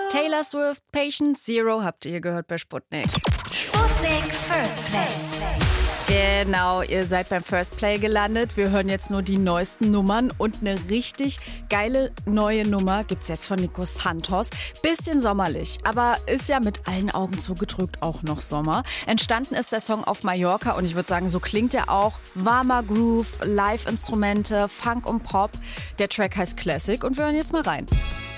Taylor Swift, Patient Zero habt ihr gehört bei Sputnik. Sputnik First Play. Genau, ihr seid beim First Play gelandet. Wir hören jetzt nur die neuesten Nummern und eine richtig geile neue Nummer gibt's jetzt von Nico Santos. Bisschen sommerlich, aber ist ja mit allen Augen zugedrückt auch noch Sommer. Entstanden ist der Song auf Mallorca und ich würde sagen, so klingt er auch. Warmer Groove, Live-Instrumente, Funk und Pop. Der Track heißt Classic und wir hören jetzt mal rein.